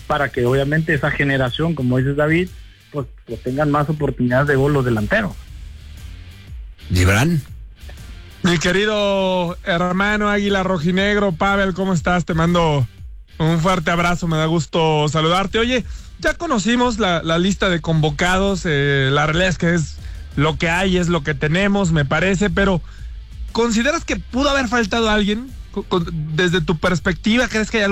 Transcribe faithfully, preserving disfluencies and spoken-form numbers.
para que obviamente esa generación, como dices David, pues, pues tengan más oportunidades de gol los delanteros. Gibran. Mi querido hermano Águila Rojinegro, Pavel, ¿cómo estás? Te mando un fuerte abrazo, me da gusto saludarte. Oye, ya conocimos la, la lista de convocados, eh, la realidad es que es lo que hay, es lo que tenemos, me parece, pero ¿consideras que pudo haber faltado alguien? Desde tu perspectiva, ¿crees que hay